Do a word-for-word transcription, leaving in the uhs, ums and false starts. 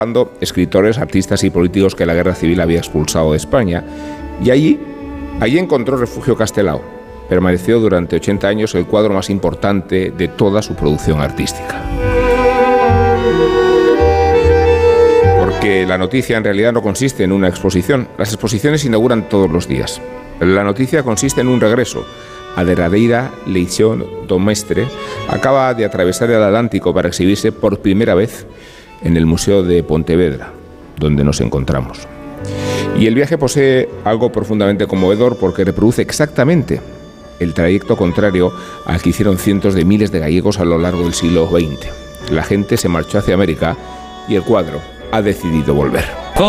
escritores, artistas y políticos que la guerra civil había expulsado de España, y allí, allí encontró refugio Castelao. Permaneció durante ochenta años el cuadro más importante de toda su producción artística. Porque la noticia en realidad no consiste en una exposición. Las exposiciones se inauguran todos los días. La noticia consiste en un regreso. A derradera leición do mestre acaba de atravesar el Atlántico para exhibirse por primera vez en el Museo de Pontevedra, donde nos encontramos. Y el viaje posee algo profundamente conmovedor porque reproduce exactamente el trayecto contrario al que hicieron cientos de miles de gallegos a lo largo del siglo veinte. La gente se marchó hacia América y el cuadro ha decidido volver.